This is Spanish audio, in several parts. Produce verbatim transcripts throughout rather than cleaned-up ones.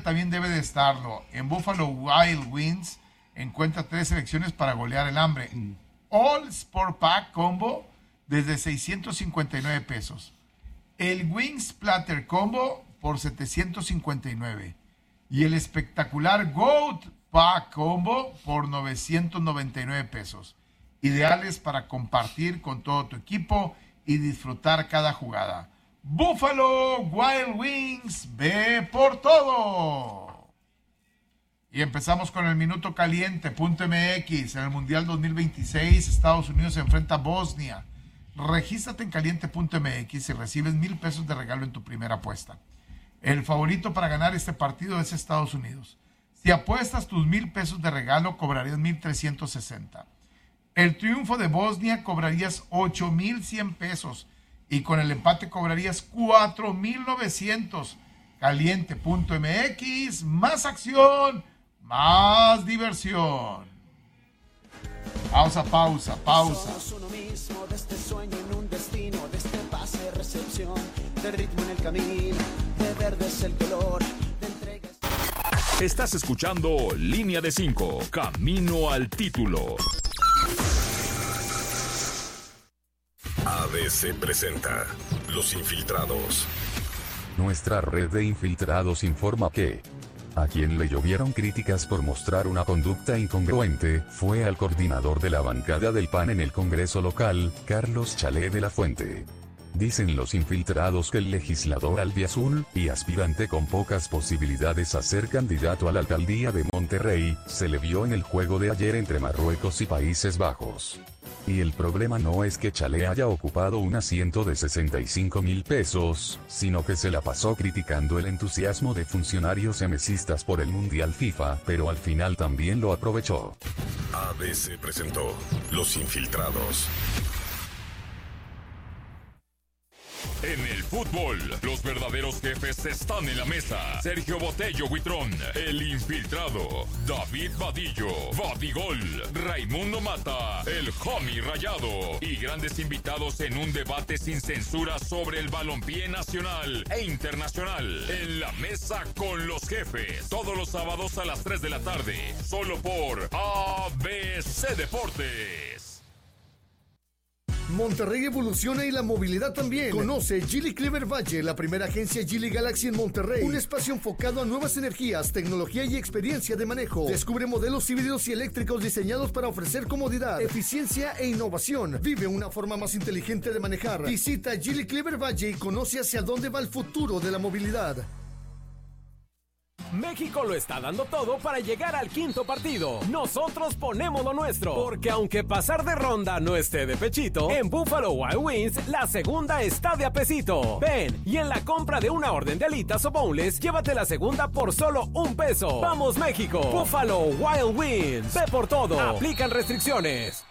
también debe de estarlo. En Buffalo Wild Wings encuentra tres selecciones para golear el hambre. Mm. All Sport Pack Combo desde seiscientos cincuenta y nueve pesos. El Wings Platter Combo por setecientos cincuenta y nueve. Y el espectacular Goat Pack Combo por novecientos noventa y nueve pesos. Ideales para compartir con todo tu equipo y disfrutar cada jugada. Buffalo Wild Wings, ve por todo. Y empezamos con el minuto caliente punto M X. En el Mundial dos mil veintiséis, Estados Unidos se enfrenta a Bosnia. Regístrate en caliente punto M X y recibes mil pesos de regalo en tu primera apuesta. El favorito para ganar este partido es Estados Unidos. Si apuestas tus mil pesos de regalo, cobrarías mil trescientos sesenta. El triunfo de Bosnia cobrarías ocho mil cien pesos y con el empate cobrarías cuatro mil novecientos. caliente punto M X, más acción, más diversión. Pausa, pausa, pausa. Somos uno mismo, de este sueño en un destino, de este pase, recepción, de ritmo en el camino, de verde es el color, de entrega. Estás escuchando Línea de cinco, camino al título. A B C presenta Los Infiltrados. Nuestra red de infiltrados informa que a quien le llovieron críticas por mostrar una conducta incongruente fue al coordinador de la bancada del P A N en el Congreso local, Carlos Chalé de la Fuente. Dicen los infiltrados que el legislador albiazul, y aspirante con pocas posibilidades a ser candidato a la alcaldía de Monterrey, se le vio en el juego de ayer entre Marruecos y Países Bajos. Y el problema no es que Chalé haya ocupado un asiento de sesenta y cinco mil pesos, sino que se la pasó criticando el entusiasmo de funcionarios emesistas por el Mundial FIFA, pero al final también lo aprovechó. A B C presentó Los Infiltrados. En el fútbol, los verdaderos jefes están en la mesa. Sergio Botello Huitrón, el infiltrado. David Vadillo, Vadigol. Raimundo Mata, el homie rayado. Y grandes invitados en un debate sin censura sobre el balompié nacional e internacional. En la mesa con los jefes. Todos los sábados a las tres de la tarde. Solo por A B C Deportes. Monterrey evoluciona y la movilidad también. Conoce Geely Clever Valle, la primera agencia Geely Galaxy en Monterrey. Un espacio enfocado a nuevas energías, tecnología y experiencia de manejo. Descubre modelos híbridos y eléctricos diseñados para ofrecer comodidad, eficiencia e innovación. Vive una forma más inteligente de manejar. Visita Geely Clever Valle y conoce hacia dónde va el futuro de la movilidad. México lo está dando todo para llegar al quinto partido. Nosotros ponemos lo nuestro, porque aunque pasar de ronda no esté de pechito, en Buffalo Wild Wings la segunda está de a pesito. Ven, y en la compra de una orden de alitas o boneless, llévate la segunda por solo un peso. ¡Vamos México! Buffalo Wild Wings. Ve por todo. Aplican restricciones.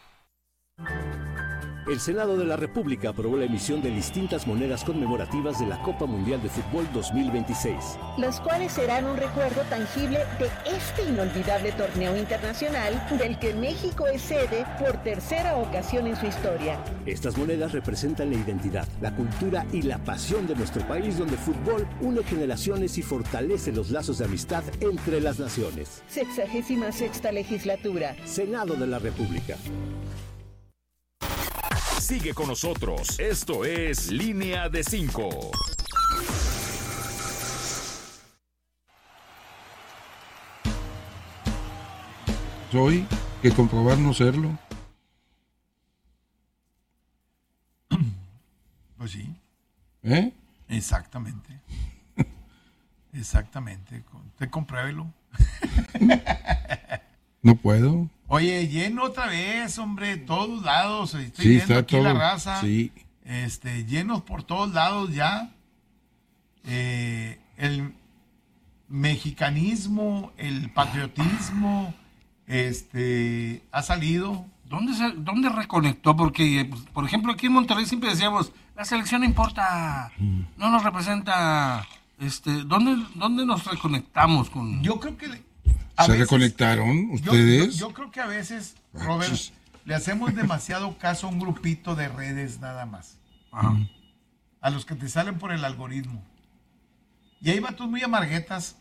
El Senado de la República aprobó la emisión de distintas monedas conmemorativas de la Copa Mundial de Fútbol dos mil veintiséis. Las cuales serán un recuerdo tangible de este inolvidable torneo internacional del que México es sede por tercera ocasión en su historia. Estas monedas representan la identidad, la cultura y la pasión de nuestro país, donde el fútbol une generaciones y fortalece los lazos de amistad entre las naciones. Sexagésima sexta legislatura. Senado de la República. Sigue con nosotros. Esto es Línea de cinco. Soy que comprobar no serlo. Pues sí. ¿Eh? Exactamente. Exactamente. Usted compruébelo. No puedo. Oye, lleno otra vez, hombre, todos lados. Estoy Sí, viendo está aquí todo. la raza. Sí. Este, llenos por todos lados ya. Eh, el mexicanismo, el patriotismo, este, ha salido. ¿Dónde, se, ¿Dónde reconectó? Porque, pues, por ejemplo, aquí en Monterrey siempre decíamos, la selección no importa, no nos representa. Este, ¿dónde, ¿Dónde nos reconectamos con...? Yo creo que... ¿Se veces, reconectaron ustedes? Yo, yo, yo creo que a veces, Robert, le hacemos demasiado caso a un grupito de redes nada más. Ajá. A los que te salen por el algoritmo. Y hay vatos muy amarguetas